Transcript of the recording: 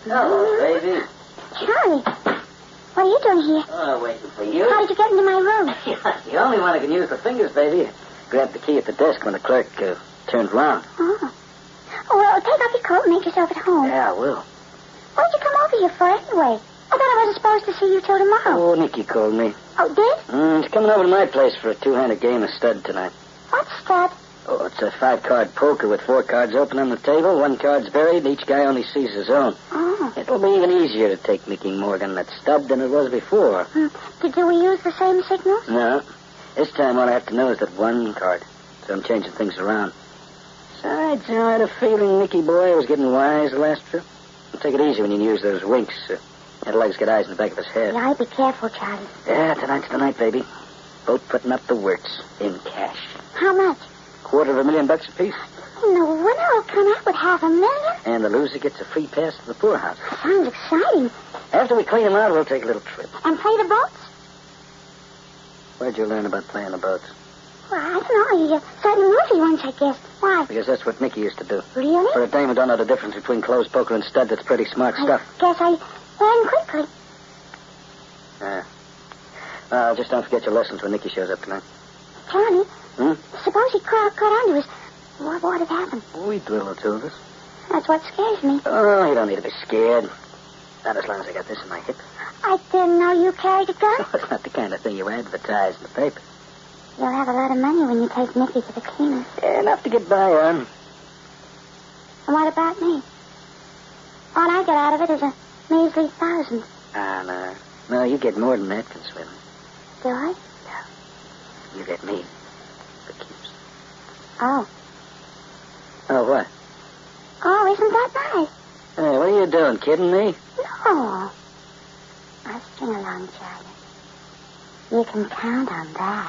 Hello, baby. Charlie, what are you doing here? Oh, waiting for you. How did you get into my room? The only one who can use the fingers, baby. Grabbed the key at the desk when the clerk turned round. Oh. Well, take off your coat and make yourself at home. Yeah, I will. What did you come over here for anyway? I thought I wasn't supposed to see you till tomorrow. Oh, Nicky called me. Oh, did? She's coming over to my place for a two-handed game of stud tonight. What's that? Oh, it's a 5-card poker with 4 cards open on the table. 1 card's buried, and each guy only sees his own. Oh. It'll be even easier to take Nicky Morgan at stud than it was before. Do we use the same signals? No. This time all I have to know is that 1 card. So I'm changing things around. Besides, I had a feeling Nicky boy was getting wise the last trip. Take it easy when you use those winks. Adelaide's got eyes in the back of his head. Yeah, be careful, Charlie. Yeah, tonight's the night, baby. Both putting up the works in cash. How much? $250,000 apiece. No wonder I'll come out with $500,000. And the loser gets a free pass to the poorhouse. Sounds exciting. After we clean them out, we'll take a little trip. And play the boats? Where'd you learn about playing the boats? Well, I don't know. You saw it in the movie once, I guess. Why? Because that's what Nicky used to do. Really? For a dame who don't know the difference between closed poker and stud, that's pretty smart stuff. Guess I learned quickly. Just don't forget your lessons when Nicky shows up tonight. Charlie, Hmm? suppose he caught onto us. What would happen? We drill the two of us. That's what scares me. Oh, you don't need to be scared. Not as long as I got this in my hip. I didn't know you carried a gun. It's not the kind of thing you advertise in the paper. You'll have a lot of money when you take Nicky to the cleaners. Yeah, enough to get by on. And what about me? All I get out of it is a measly $1,000. No. No, you get more than that, Consuelo. Do I? You get me. For keeps. Oh. Oh, what? Oh, isn't that nice? Hey, what are you doing, kidding me? No. I'll string along, Charlie. You can count on that.